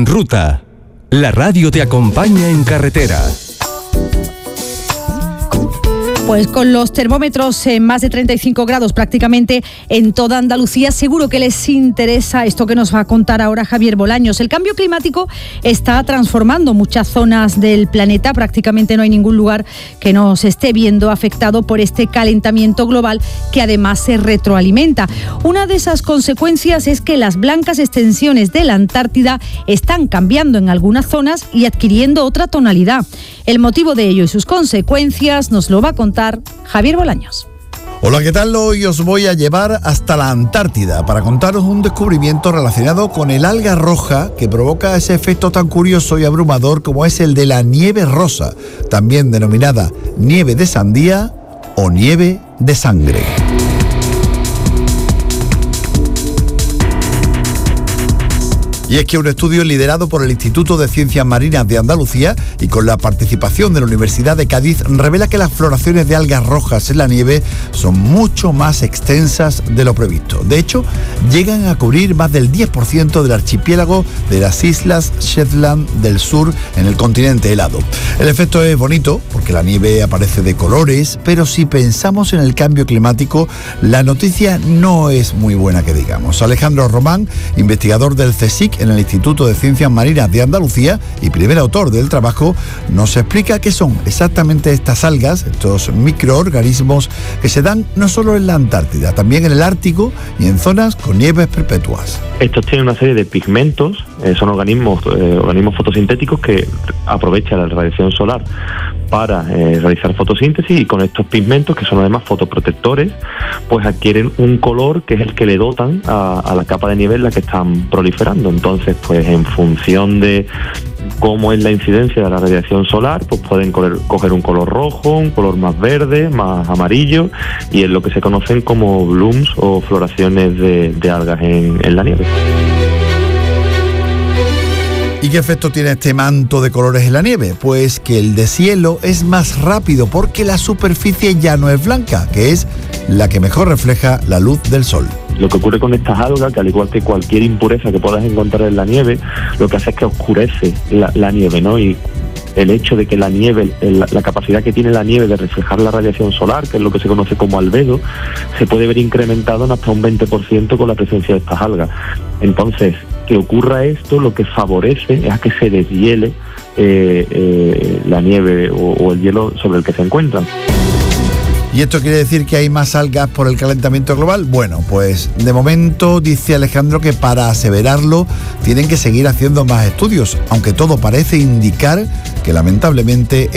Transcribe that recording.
En Ruta, la radio te acompaña en carretera. Pues con los termómetros en más de 35 grados prácticamente en toda Andalucía, seguro que les interesa esto que nos va a contar ahora Javier Bolaños. El cambio climático está transformando muchas zonas del planeta. Prácticamente no hay ningún lugar que no se esté viendo afectado por este calentamiento global que además se retroalimenta. Una de esas consecuencias es que las blancas extensiones de la Antártida están cambiando en algunas zonas y adquiriendo otra tonalidad. El motivo de ello y sus consecuencias nos lo va a contar Javier Bolaños. Hola, ¿qué tal? Hoy os voy a llevar hasta la Antártida para contaros un descubrimiento relacionado con el alga roja que provoca ese efecto tan curioso y abrumador como es el de la nieve rosa, también denominada nieve de sandía o nieve de sangre. Y es que un estudio liderado por el Instituto de Ciencias Marinas de Andalucía y con la participación de la Universidad de Cádiz revela que las floraciones de algas rojas en la nieve son mucho más extensas de lo previsto. De hecho, llegan a cubrir más del 10% del archipiélago de las islas Shetland del sur en el continente helado. El efecto es bonito porque la nieve aparece de colores, pero si pensamos en el cambio climático, la noticia no es muy buena que digamos. Alejandro Román, investigador del CSIC en el Instituto de Ciencias Marinas de Andalucía y primer autor del trabajo, nos explica qué son exactamente estas algas, estos microorganismos que se dan no solo en la Antártida, también en el Ártico y en zonas con nieves perpetuas. Estos tienen una serie de pigmentos, son organismos fotosintéticos que aprovechan la radiación solar para realizar fotosíntesis, y con estos pigmentos, que son además fotoprotectores, pues adquieren un color que es el que le dotan a la capa de nieve en la que están proliferando. Entonces, pues en función de cómo es la incidencia de la radiación solar, pues pueden coger un color rojo, un color más verde, más amarillo, y es lo que se conocen como blooms o floraciones de algas en la nieve. ¿Y qué efecto tiene este manto de colores en la nieve? Pues que el deshielo es más rápido porque la superficie ya no es blanca, que es la que mejor refleja la luz del sol. Lo que ocurre con estas algas, que al igual que cualquier impureza que puedas encontrar en la nieve, lo que hace es que oscurece la nieve, ¿no? Y el hecho de que la nieve, la capacidad que tiene la nieve de reflejar la radiación solar, que es lo que se conoce como albedo, se puede ver incrementado en hasta un 20% con la presencia de estas algas. Entonces, que ocurra esto, lo que favorece es a que se deshiele la nieve o el hielo sobre el que se encuentran. ¿Y esto quiere decir que hay más algas por el calentamiento global? Bueno, pues de momento dice Alejandro que para aseverarlo tienen que seguir haciendo más estudios, aunque todo parece indicar que lamentablemente